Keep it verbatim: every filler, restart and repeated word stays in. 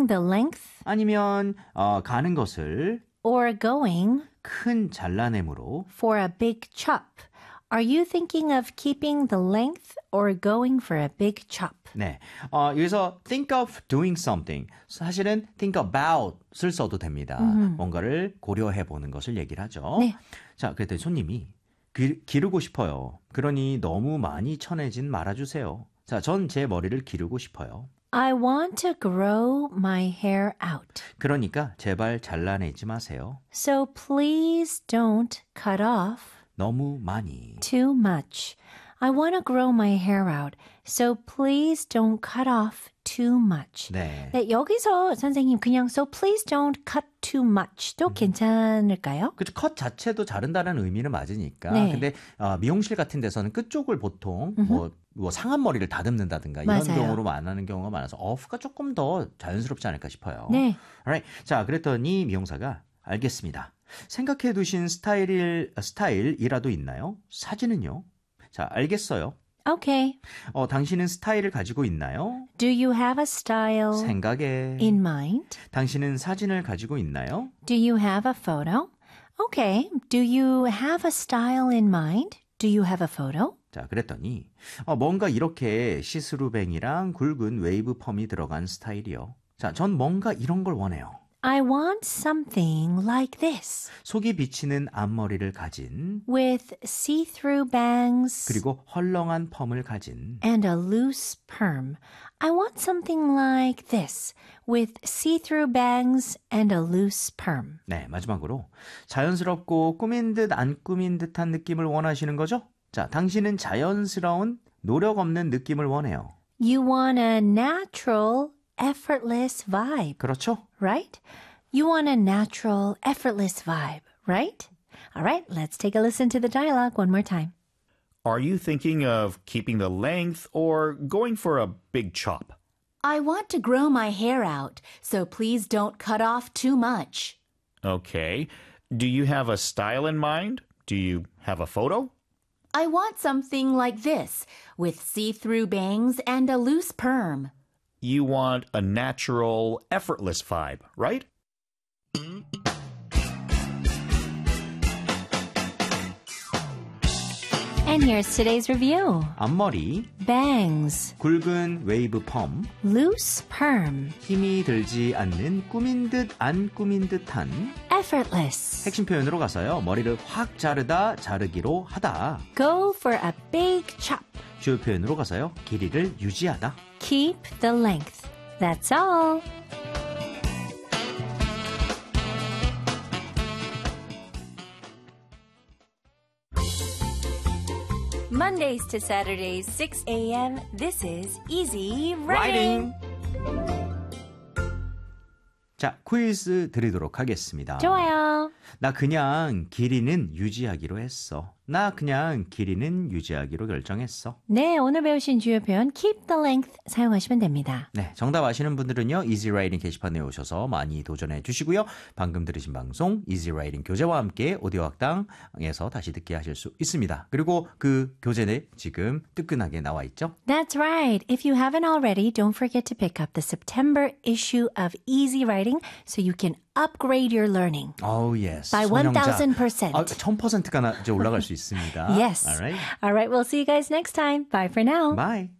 keeping the length 아니면 어, 가는 것을 or going 큰 잘라냄으로 for a big chop. Are you thinking of keeping the length or going for a big chop? 네, 어, 여기서 think of doing something 사실은 think about을 써도 됩니다. 음흠. 뭔가를 고려해 보는 것을 얘기를 하죠. 네. 자, 그랬더니 손님이 기, 기르고 싶어요. 그러니 너무 많이 쳐내진 말아주세요. 자, 전 제 머리를 기르고 싶어요. I want to grow my hair out. 그러니까 제발 잘라내지 마세요. So please don't cut off 너무 많이. too much. I want to grow my hair out. So please don't cut off too much. 네. 네, 여기서 선생님 그냥 so please don't cut too much도 괜찮을까요? 그쵸, 컷 자체도 자른다는 의미는 맞으니까. 네. 근데 어, 미용실 같은 데서는 끝쪽을 보통 뭐, 뭐 상한 머리를 다듬는다든가 이런 맞아요. 경우로 만나는 경우가 많아서 off가 조금 더 자연스럽지 않을까 싶어요. 네. Alright. 자, 그랬더니 미용사가 알겠습니다. 생각해 두신 스타일, 스타일이라도 있나요? 사진은요? 자, 알겠어요. Okay. 어, 당신은 스타일을 가지고 있나요? Do you have a style 생각에. in mind? 당신은 사진을 가지고 있나요? Do you have a photo? Okay. Do you have a style in mind? Do you have a photo? 자, 그랬더니 어, 뭔가 이렇게 시스루뱅이랑 굵은 웨이브 펌이 들어간 스타일이요. 자, 전 뭔가 이런 걸 원해요. I want something like this. 속이 비치는 앞머리를 가진 With see-through bangs 그리고 헐렁한 펌을 가진 and a loose perm. I want something like this. With see-through bangs and a loose perm. 네, 마지막으로 자연스럽고 꾸민 듯 안 꾸민 듯한 느낌을 원하시는 거죠? 자, 당신은 자연스러운 노력 없는 느낌을 원해요. You want a natural, effortless vibe, 그렇죠? right? You want a natural, effortless vibe, right? All right, let's take a listen to the dialogue one more time. Are you thinking of keeping the length or going for a big chop? I want to grow my hair out, so please don't cut off too much. Okay. Do you have a style in mind? Do you have a photo? I want something like this, with see-through bangs and a loose perm. You want a natural, effortless vibe, right? And here's today's review. 앞머리, Bangs, 굵은 웨이브 펌, loose perm, 힘이 들지 않는 꾸민 듯 안 꾸민 듯한 effortless. 핵심 표현으로 가서요. 머리를 확 자르다 자르기로 하다. Go for a big chop. 주요 표현으로 가서요. 길이를 유지하다. Keep the length. That's all. Mondays to Saturdays, six a.m. This is Easy Writing. 자, 퀴즈 드리도록 하겠습니다. 좋아요. 나 그냥 길이는 유지하기로 했어. 나 그냥 길이는 유지하기로 결정했어. 네, 오늘 배우신 주요 표현 keep the length 사용하시면 됩니다. 네, 정답 아시는 분들은요. Easy Writing 게시판에 오셔서 많이 도전해 주시고요. 방금 들으신 방송 Easy Writing 교재와 함께 오디오 학당에서 다시 듣게 하실 수 있습니다. 그리고 그 교재는 지금 뜨끈하게 나와 있죠? That's right. If you haven't already, don't forget to pick up the September issue of Easy Writing so you can upgrade your learning. Oh, yes. By one thousand percent. 아, 천 퍼센트가 이제 올라갈 수 있습니다. Yes. All right. All right, we'll see you guys next time. Bye for now. Bye.